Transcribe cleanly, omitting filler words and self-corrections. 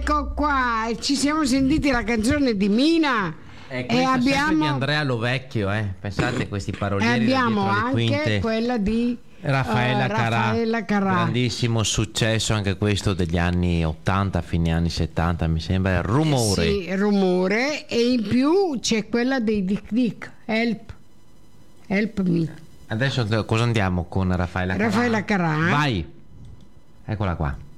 Ecco qua, ci siamo sentiti la canzone di Mina e abbiamo di Andrea Lovecchio, pensate a questi parolieri abbiamo da dietro le anche quinte. quella di Raffaella Raffaella Carrà. Grandissimo successo anche questo degli anni 80, fine anni 70 mi sembra, Rumore. Sì, Rumore, e in più c'è quella dei Dick Dick, Help Me. Adesso cosa andiamo con Raffaella Carrà? Raffaella Carrà. Vai, eccola qua.